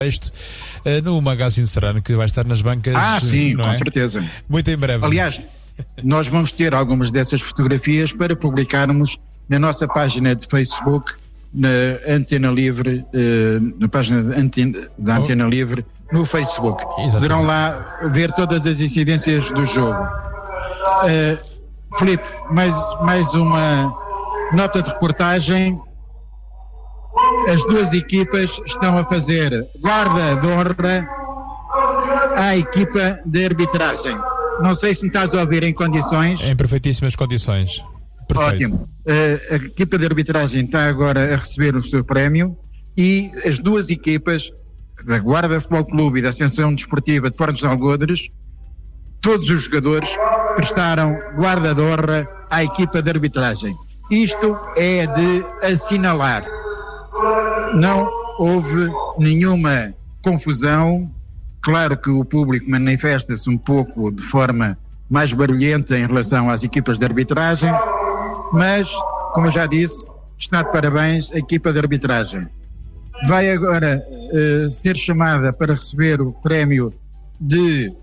texto no Magazine Serrano, que vai estar nas bancas. Sim, com certeza. Muito em breve. Aliás, nós vamos ter algumas dessas fotografias para publicarmos na nossa página de Facebook, na Antena Livre, na página da Antena Livre, no Facebook. Exatamente. Poderão lá ver todas as incidências do jogo. Filipe, mais uma nota de reportagem. As duas equipas estão a fazer guarda de honra à equipa de arbitragem. Não sei se me estás a ouvir em condições. Em perfeitíssimas condições. Perfeito. Ótimo. A equipa de arbitragem está agora a receber o seu prémio e as duas equipas, da Guarda Futebol Clube e da Associação Desportiva de Fornos de Algodres, todos os jogadores prestaram guarda de honra à equipa de arbitragem. Isto é de assinalar. Não houve nenhuma confusão. Claro que o público manifesta-se um pouco de forma mais barulhenta em relação às equipas de arbitragem, mas, como eu já disse, está de parabéns a equipa de arbitragem. Vai agora ser chamada para receber o prémio de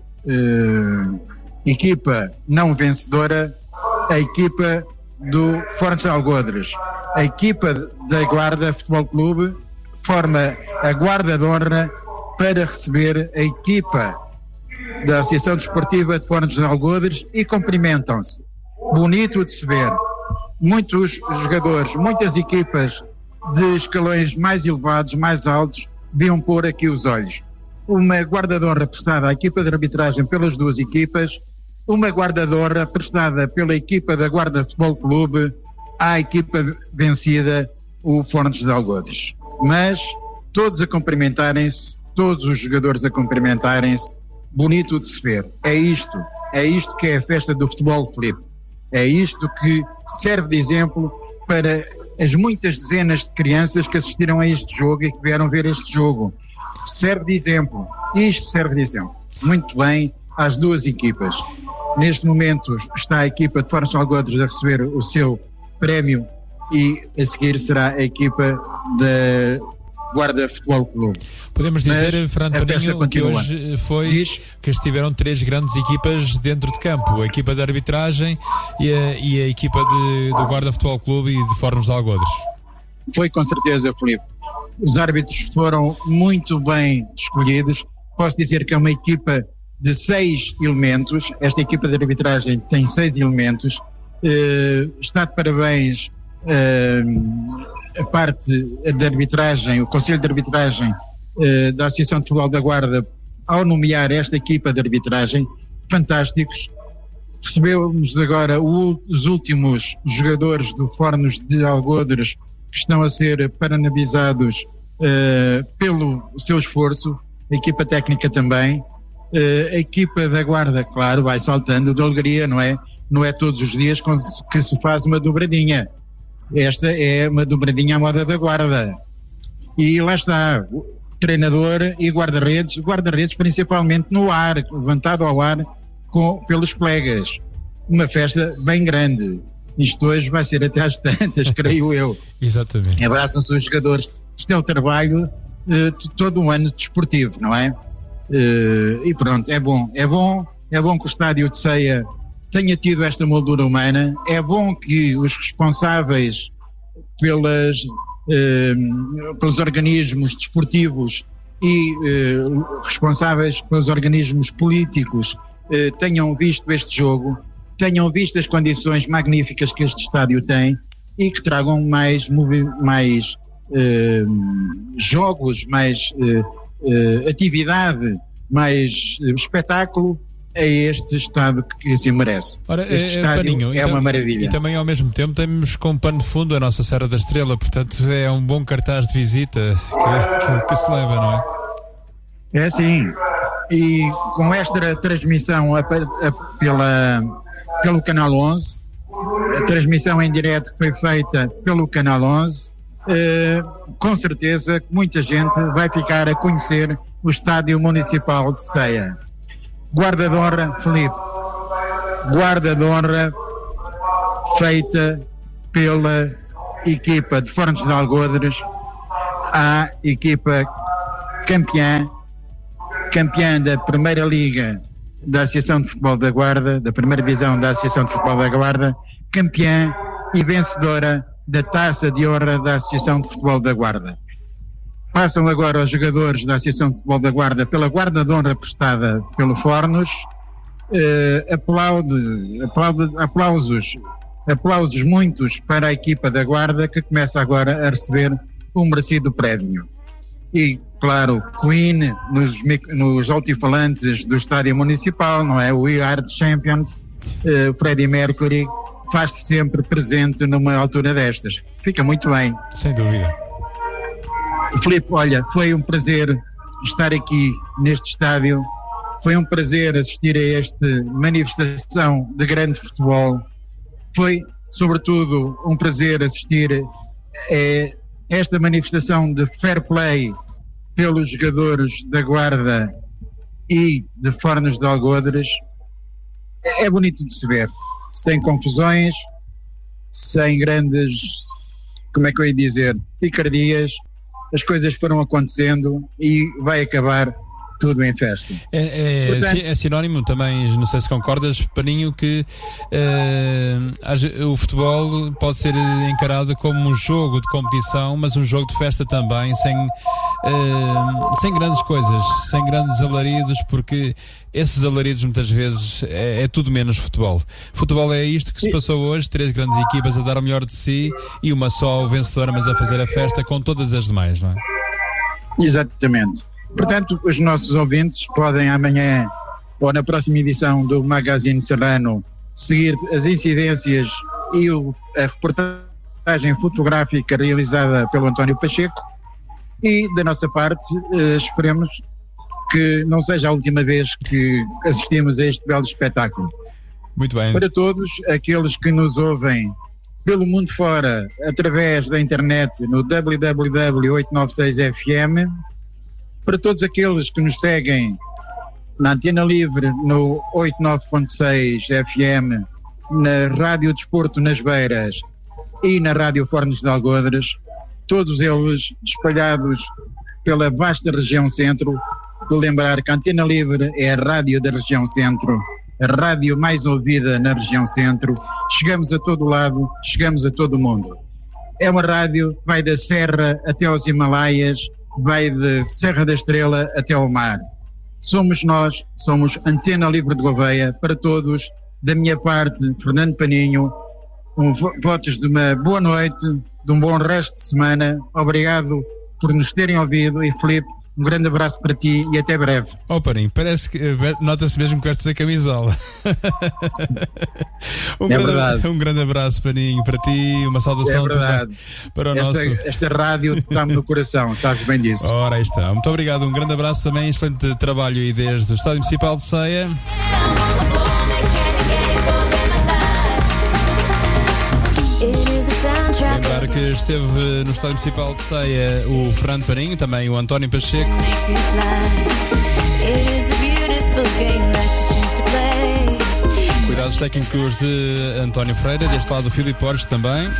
equipa não vencedora, a equipa do Fornos de Algodres. A equipa da Guarda Futebol Clube forma a guarda de honra para receber a equipa da Associação Desportiva de Fornos de Algodres e cumprimentam-se. Bonito de se ver. Muitos jogadores, muitas equipas de escalões mais elevados, mais altos, deviam pôr aqui os olhos. Uma guarda de honra prestada à equipa de arbitragem pelas duas equipas, uma guarda de honra prestada pela equipa da Guarda Futebol Clube à equipa vencida, o Fornos de Algodres. Mas todos a cumprimentarem-se, todos os jogadores a cumprimentarem-se, bonito de se ver. É isto que é a festa do futebol, Filipe. É isto que serve de exemplo para as muitas dezenas de crianças que assistiram a este jogo e que vieram ver este jogo. Serve de exemplo. Isto serve de exemplo. Muito bem às duas equipas. Neste momento está a equipa de Fornos de Algodres a receber o seu prémio e a seguir será a equipa da Guarda Futebol Clube. Podemos dizer, Fernando Paninho, que hoje que estiveram três grandes equipas dentro de campo, a equipa de arbitragem e a equipa do Guarda Futebol Clube e de Fornos de Algodres. Foi com certeza, Filipe. Os árbitros foram muito bem escolhidos. Posso dizer que é uma equipa de 6 elementos. Esta equipa de arbitragem tem 6 elementos. Está de parabéns a parte de arbitragem, o Conselho de Arbitragem da Associação de Futebol da Guarda, ao nomear esta equipa de arbitragem. Fantásticos. Recebemos agora os últimos jogadores do Fornos de Algodres que estão a ser parabenizados pelo seu esforço, a equipa técnica também, a equipa da Guarda, claro, vai saltando de alegria, não é? Não é todos os dias que se faz uma dobradinha. Esta é uma dobradinha à moda da Guarda. E lá está, o treinador e guarda-redes principalmente no ar, levantado ao ar pelos colegas. Uma festa bem grande. Isto hoje vai ser até às tantas, creio eu. Exatamente. Abraçam-se os jogadores. Isto é o trabalho de todo um ano desportivo, não é? E pronto, é bom que o estádio de Ceia tenha tido esta moldura humana. É bom que os responsáveis pelos organismos desportivos e responsáveis pelos organismos políticos tenham visto este jogo, tenham visto as condições magníficas que este estádio tem e que tragam mais jogos, mais atividade, mais espetáculo a este estado que assim merece. Ora, este estádio Paninho, é uma maravilha. E também ao mesmo tempo temos como pano de fundo a nossa Serra da Estrela, portanto é um bom cartaz de visita que se leva, não é? É sim. E com esta transmissão pelo Canal 11, a transmissão em direto que foi feita pelo Canal 11, com certeza muita gente vai ficar a conhecer o Estádio Municipal de Ceia. Guarda de honra, Filipe. Guarda de honra feita pela equipa de Fornos de Algodres à equipa campeã da Primeira Liga da Associação de Futebol da Guarda, da Primeira Divisão da Associação de Futebol da Guarda, campeã e vencedora da Taça de Honra da Associação de Futebol da Guarda. Passam agora os jogadores da Associação de Futebol da Guarda pela guarda de honra prestada pelo Fornos. Aplausos muitos para a equipa da Guarda, que começa agora a receber um merecido prémio. E, claro, Queen nos altifalantes do Estádio Municipal, não é? We Are the Champions, Freddie Mercury faz-se sempre presente numa altura destas. Fica muito bem. Sem dúvida. Filipe, olha, foi um prazer estar aqui neste estádio, foi um prazer assistir a esta manifestação de grande futebol, foi sobretudo um prazer assistir a esta manifestação de fair play pelos jogadores da Guarda e de Fornos de Algodres. É bonito de se ver, sem confusões, sem grandes, como é que eu ia dizer, picardias. As coisas foram acontecendo e vai acabar tudo em festa. Portanto, é sinónimo também, não sei se concordas, Paninho, que o futebol pode ser encarado como um jogo de competição, mas um jogo de festa também, sem grandes coisas, sem grandes alaridos, porque esses alaridos muitas vezes é tudo menos futebol. Futebol é isto que se passou hoje, 3 grandes equipas a dar o melhor de si e uma só vencedora, mas a fazer a festa com todas as demais, não é? Exatamente. Portanto, os nossos ouvintes podem amanhã ou na próxima edição do Magazine Serrano seguir as incidências e a reportagem fotográfica realizada pelo António Pacheco, e da nossa parte esperemos que não seja a última vez que assistimos a este belo espetáculo. Muito bem. Para todos aqueles que nos ouvem pelo mundo fora através da internet no www.896fm, para todos aqueles que nos seguem na Antena Livre no 89.6 FM, na Rádio Desporto nas Beiras e na Rádio Fornos de Algodres, todos eles espalhados pela vasta região centro, de lembrar que a Antena Livre é a rádio da região centro, a rádio mais ouvida na região centro. Chegamos a todo lado, chegamos a todo o mundo. É uma rádio que vai da Serra até aos Himalaias, vai de Serra da Estrela até ao mar. Somos nós, somos Antena Livre de Gouveia. Para todos, da minha parte, Fernando Paninho, votos de uma boa noite, de um bom resto de semana. Obrigado por nos terem ouvido e, Filipe, um grande abraço para ti e até breve. Paninho, parece que nota-se mesmo que vestes a camisola. Verdade. Um grande abraço, Paninho, para ti, uma saudação verdade. Para o nosso... Esta rádio está-me no coração, sabes bem disso. Ora, aí está. Muito obrigado, um grande abraço também, excelente trabalho aí desde o Estádio Municipal de Ceia. Lembrar que esteve no Estádio Municipal de Ceia o Fernando Paninho, também o António Pacheco. Cuidados técnicos de António Freire, deste lado o Filipe Borges também.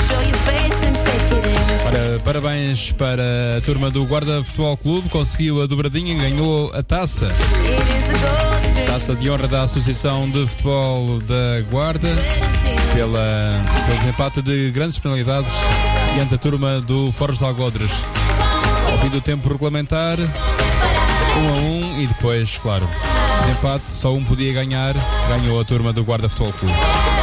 Parabéns para a turma do Guarda Futebol Clube, conseguiu a dobradinha, ganhou a taça de honra da Associação de Futebol da Guarda, pelo desempate de grandes penalidades diante da turma do Fornos de Algodres. Ao fim do tempo regulamentar, 1-1, e depois, claro, desempate, só um podia ganhar, ganhou a turma do Guarda Futebol Clube.